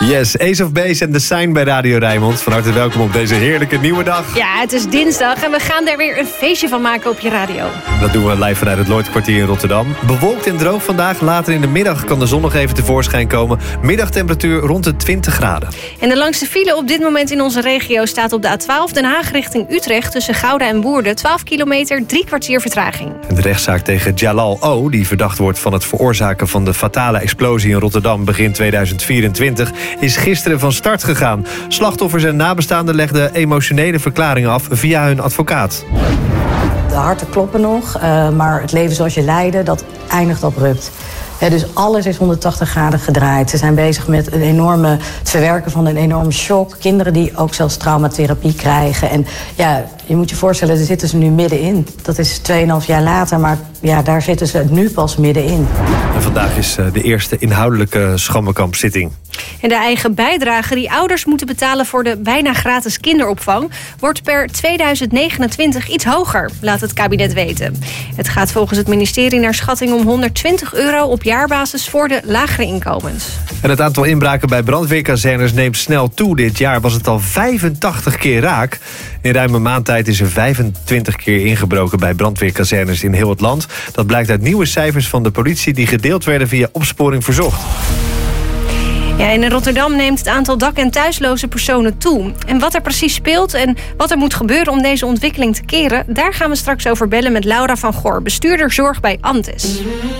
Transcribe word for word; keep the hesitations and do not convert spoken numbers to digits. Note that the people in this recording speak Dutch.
Yes, Ace of Base en The Sign bij Radio Rijnmond. Van harte welkom op deze heerlijke nieuwe dag. Ja, het is dinsdag en we gaan er weer een feestje van maken op je radio. Dat doen we live vanuit het Lloydkwartier in Rotterdam. Bewolkt en droog vandaag. Later in de middag kan de zon nog even tevoorschijn komen. Middagtemperatuur rond de twintig graden. En de langste file op dit moment in onze regio staat op de A twaalf Den Haag richting Utrecht. Tussen Gouda en Woerden. twaalf kilometer, drie kwartier vertraging. En de rechtszaak tegen Jalal O, die verdacht wordt van het veroorzaken van de fatale explosie in Rotterdam begin tweeduizend vierentwintig, is gisteren van start gegaan. Slachtoffers en nabestaanden legden emotionele verklaringen af via hun advocaat. De harten kloppen nog, uh, maar het leven zoals je leidde, dat eindigt abrupt. Ja, dus alles is honderdtachtig graden gedraaid. Ze zijn bezig met een enorme, het verwerken van een enorme shock. Kinderen die ook zelfs traumatherapie krijgen. En ja, je moet je voorstellen, daar zitten ze nu middenin. Dat is tweeënhalf jaar later, maar ja, daar zitten ze nu pas middenin. En vandaag is de eerste inhoudelijke Schammenkamp-zitting. En de eigen bijdrage die ouders moeten betalen voor de bijna gratis kinderopvang wordt per tweeduizend negenentwintig iets hoger, laat het kabinet weten. Het gaat volgens het ministerie naar schatting om honderdtwintig euro op jaarbasis voor de lagere inkomens. En het aantal inbraken bij brandweerkazernes neemt snel toe. Dit jaar was het al vijfentachtig keer raak. In ruim een maand tijd is er vijfentwintig keer ingebroken bij brandweerkazernes in heel het land. Dat blijkt uit nieuwe cijfers van de politie die gedeeld werden via Opsporing Verzocht. Ja, in Rotterdam neemt het aantal dak- en thuisloze personen toe. En wat er precies speelt en wat er moet gebeuren om deze ontwikkeling te keren, daar gaan we straks over bellen met Laura van Goor, bestuurder zorg bij Antis.